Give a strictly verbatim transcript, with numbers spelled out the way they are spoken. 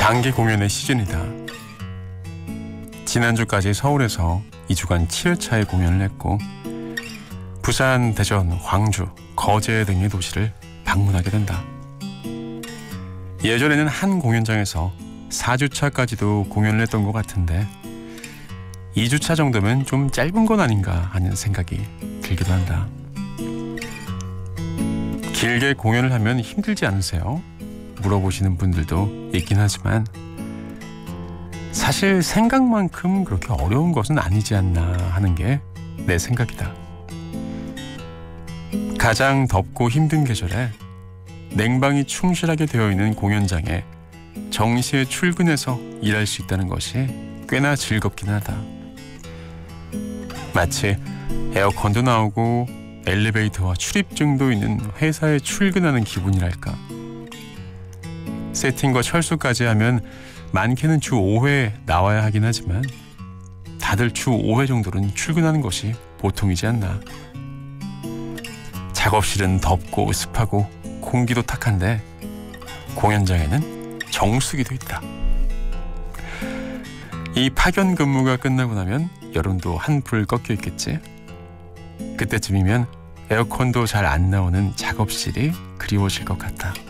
단기 공연의 시즌이다. 지난주까지 서울에서 이 주간 칠 회차의 공연을 했고 부산, 대전, 광주, 거제 등의 도시를 방문하게 된다. 예전에는 한 공연장에서 사 주차까지도 공연을 했던 것 같은데 이 주차 정도면 좀 짧은 건 아닌가 하는 생각이 들기도 한다. 길게 공연을 하면 힘들지 않으세요? 물어보시는 분들도 있긴 하지만 사실 생각만큼 그렇게 어려운 것은 아니지 않나 하는 게 내 생각이다. 가장 덥고 힘든 계절에 냉방이 충실하게 되어 있는 공연장에 정시에 출근해서 일할 수 있다는 것이 꽤나 즐겁긴 하다. 마치 에어컨도 나오고 엘리베이터와 출입증도 있는 회사에 출근하는 기분이랄까. 세팅과 철수까지 하면 많게는 주 오 회 나와야 하긴 하지만 다들 주 오 회 정도는 출근하는 것이 보통이지 않나. 작업실은 덥고 습하고 공기도 탁한데 공연장에는 정수기도 있다. 이 파견 근무가 끝나고 나면 여름도 한풀 꺾여 있겠지. 그때쯤이면 에어컨도 잘 안 나오는 작업실이 그리워질 것 같다.